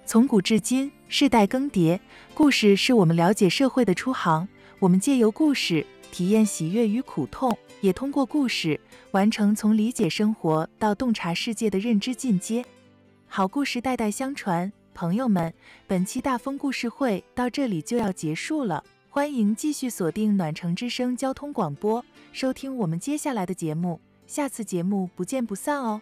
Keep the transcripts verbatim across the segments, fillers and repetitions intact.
从古至今，世代更迭，故事是我们了解社会的出航。我们借由故事体验喜悦与苦痛，也通过故事完成从理解生活到洞察世界的认知进阶。好故事代代相传，朋友们，本期大风故事会到这里就要结束了。欢迎继续锁定暖城之声交通广播，收听我们接下来的节目。下次节目不见不散哦。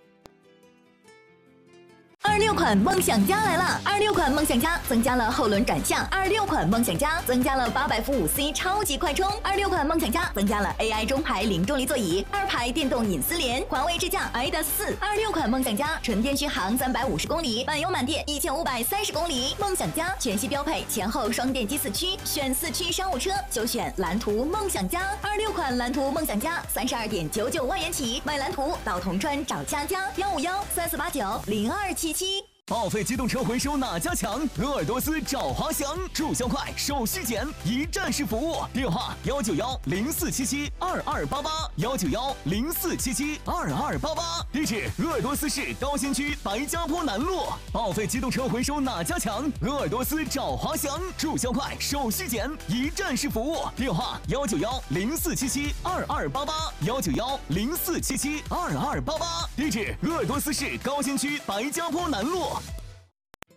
二六款梦想家来了！二六款梦想家增加了后轮转向，二六款梦想家增加了八百伏五 C 超级快充，二六款梦想家增加了 A I 中排零重力座椅，二排电动隐私联，环卫智驾 I D A S 四。二六款梦想家纯电续航三百五十公里，满油满电一千五百三十公里。梦想家全系标配前后双电机四驱，选四驱商务车就选蓝图梦想家。二六款蓝图梦想家三十二点九九万元起，买蓝图到铜川找佳佳，幺五幺三四八九零二七七。 报废机动车回收哪家强？鄂尔多斯找华翔，注销快，手续简，一站式服务。电话：幺九幺零四七七二二八八，幺九幺零四七七二二八八。地址：鄂尔多斯市高新区白家坡南路。报废机动车回收哪家强？鄂尔多斯找华翔，注销快，手续简，一站式服务。电话：幺九幺零四七七二二八八，幺九幺零四七七二二八八。地址：鄂尔多斯市高新区白家坡南路。